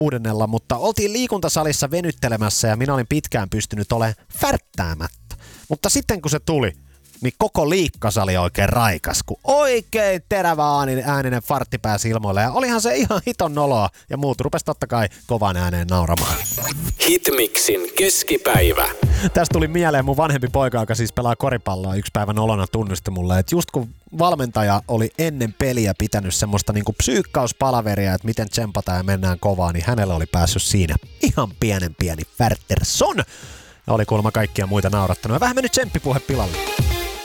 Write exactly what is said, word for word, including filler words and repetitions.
kuudennella, mutta oltiin liikuntasalissa venyttelemässä ja minä olin pitkään pystynyt olemaan färttäämättä. Mutta sitten kun se tuli, niin koko liikkasali oikein raikas, kun oikein terävä ääninen fartti pääsi ilmoille. Ja olihan se ihan hiton noloa ja muut rupesi totta kai kovan ääneen nauramaan. Hitmixin keskipäivä. Tästä tuli mieleen mun vanhempi poika, joka siis pelaa koripalloa yksi päivän olona tunnisti mulle, että just kun valmentaja oli ennen peliä pitänyt semmoista niinku psyykkauspalaveria, että miten tsempataan ja mennään kovaa, niin hänellä oli päässyt siinä ihan pienen pieni Wertersson. Ja oli kuulemma kaikkia muita naurattanut. Ja vähän mennyt tsemppipuhe pilalle.